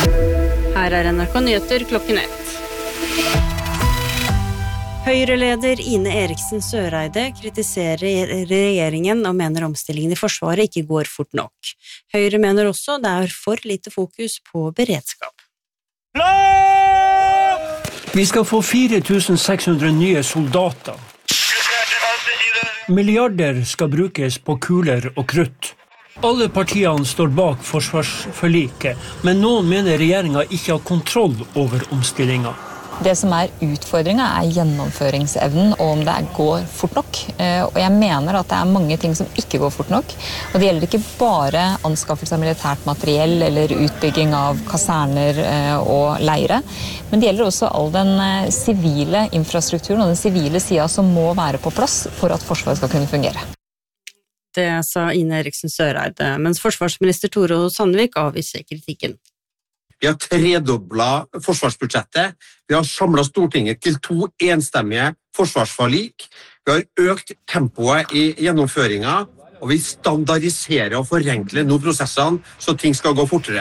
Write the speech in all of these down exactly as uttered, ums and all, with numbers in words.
Her er N R K Nyheter klokken ett. Høyre-leder Ine Eriksen Søreide kritiserer regjeringen og mener omstillingen i Forsvaret ikke går fort nok. Høyre mener også det er for lite fokus på beredskap. Vi skal få fire tusen seks hundre nye soldater. Milliarder skal brukes på kuler og krutt. Alle partiene står bak forsvarsforliket, men noen mener regjeringen ikke har kontroll over omstillingen. Det som er utfordringen er gjennomføringsevnen og om det går fort nok. Og jeg mener at det er mange ting som ikke går fort nok. Og det gjelder ikke bare anskaffelse av militært materiell eller utbygging av kaserner og leire, men det gjelder også all den sivile infrastrukturen og den sivile siden som må være på plass for at Forsvaret skal kunne fungere. Det sa Ine Eriksen Søreide, mens forsvarsminister Tore Sandvik avviser kritikken. Vi har tredoblet forsvarsbudsjettet, vi har samlet Stortinget til to enstemmige forsvarsforlik, vi har økt tempoet i gjennomføringen, og vi standardiserer og forenkler nå prosessene så ting skal gå fortere.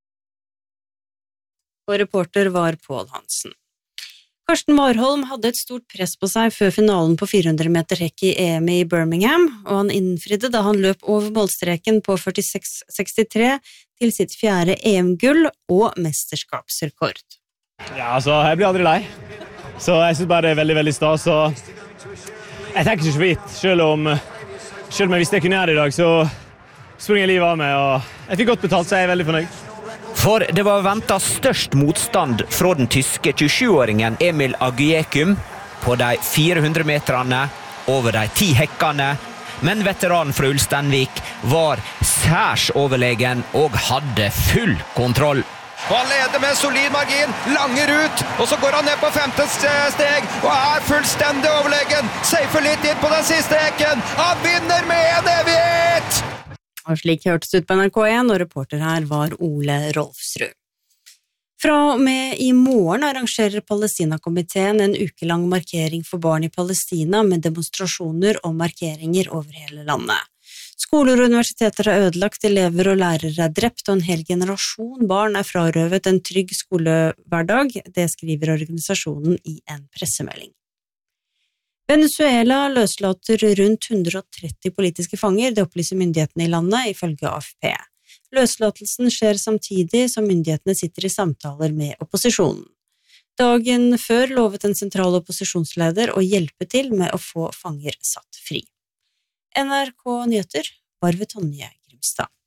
Og reporter var Pål Hansen. Karsten Warholm hadde et stort press på seg før finalen på fire hundre meter hekk i E M i Birmingham, og han innfridde da han løp over målstreken på førtiseks sekstitre til sitt fjerde E M-gull og mesterskapsrekord. Ja, altså, jeg blir aldri lei. Så jeg synes bare det er veldig, veldig stas, og jeg tenker ikke så vidt. Selv om, selv om jeg visste jeg kunne gjøre det i dag, så springer jeg livet av meg, og jeg fikk godt betalt, så jeg er veldig fornøyd. For det var ventet størst motstand fra den tyske tjuesjuåringen Emil Aguyekum på de fire hundre meterne over de ti hekkene, men veteranen fra Ulsteinvik var særs overlegen og hadde full kontroll. Og han leder med solid margin, langer ut, og så går han ned på femte steg, og er fullstendig overlegen, safer litt inn på den siste hekken, han vinner med en evighet! Og slik hørtes ut på N R K en, og reporter her var Ole Rolfsrud. Fra og med i morgen arrangerer Palestina-komiteen en ukelang markering for barn i Palestina med demonstrasjoner og markeringer over hele landet. Skoler og universiteter er ødelagt, elever og lærere er drept, og en hel generasjon barn er frarøvet en trygg skolehverdag, det skriver organisasjonen i en pressemelding. Venezuela løslater rundt hundre og tretti politiske fanger, det opplyser myndighetene i landet, ifølge A F P. Løslatelsen skjer samtidig som myndighetene sitter i samtaler med opposisjonen. Dagen før lovet en sentral opposisjonsleder å hjelpe til med å få fanger satt fri. N R K Nyheter, Barve Tonje Grimstad.